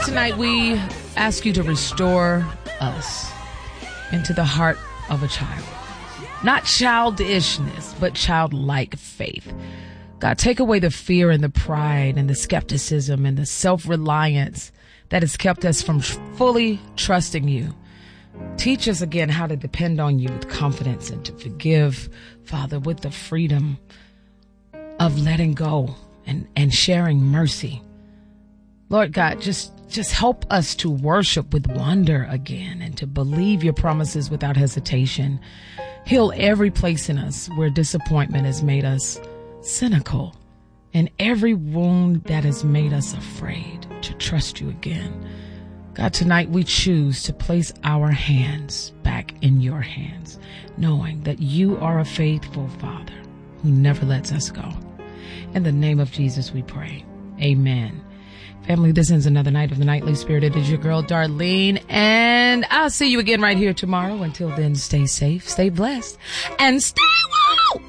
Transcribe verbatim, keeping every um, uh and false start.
God, tonight we ask you to restore us into the heart of a child. Not childishness, but childlike faith. God, take away the fear and the pride and the skepticism and the self-reliance that has kept us from fully trusting you. Teach us again how to depend on you with confidence and to forgive, Father, with the freedom of letting go and, and sharing mercy. Lord God, just, just help us to worship with wonder again and to believe your promises without hesitation. Heal every place in us where disappointment has made us cynical and every wound that has made us afraid to trust you again. God, tonight we choose to place our hands back in your hands, knowing that you are a faithful Father who never lets us go. In the name of Jesus, we pray. Amen. Family, this ends another night of the Nightly Spirit. It is your girl, Darlene, and I'll see you again right here tomorrow. Until then, stay safe, stay blessed, and stay warm.